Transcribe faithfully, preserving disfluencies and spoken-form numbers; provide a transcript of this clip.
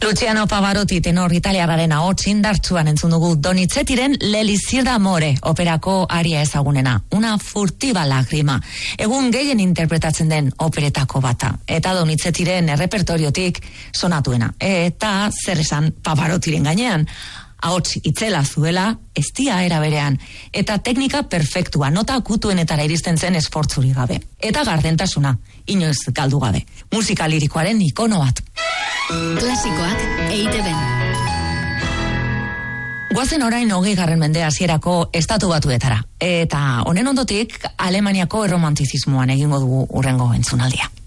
Luciano Pavarotti tenor italiarraren ahots indartsuan entzun dugu Donizetiren L'Elisir d'amore operako aria ezagunena, una furtiva lagrima. Egun gehien interpretatzen den operetako bata. Eta Donizetiren errepertoriotik sonatuena. Eta zer esan Pavarottiren gainean, ahots itzela zuela, estia era berean, eta teknika perfektua, nota akutuenetara iristen zen esfortzuri gabe. Eta gardentasuna, inoiz galdu gabe. Musika lirikoaren ikono bat. Klasikoak E I Te Be. Goazen orain hogei garren mende hasierako estatu batuetara. Eta honen ondotik Alemaniako erromantizismoan egingo dugu hurrengo entzunaldia.